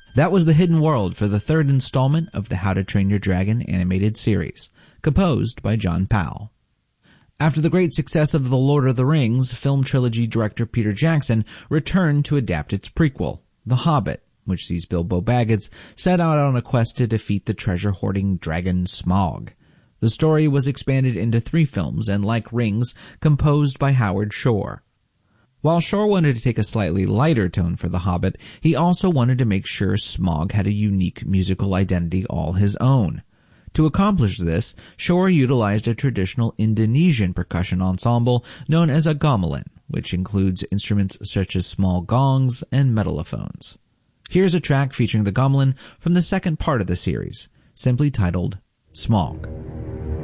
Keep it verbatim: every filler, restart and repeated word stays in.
That was The Hidden World for the third installment of the How to Train Your Dragon animated series, composed by John Powell. After the great success of The Lord of the Rings, film trilogy director Peter Jackson returned to adapt its prequel, The Hobbit, which sees Bilbo Baggins set out on a quest to defeat the treasure-hoarding dragon Smaug. The story was expanded into three films and, like Rings, composed by Howard Shore. While Shore wanted to take a slightly lighter tone for The Hobbit, he also wanted to make sure Smaug had a unique musical identity all his own. To accomplish this, Shore utilized a traditional Indonesian percussion ensemble known as a gamelan, which includes instruments such as small gongs and metallophones. Here's a track featuring the gamelan from the second part of the series, simply titled Smaug.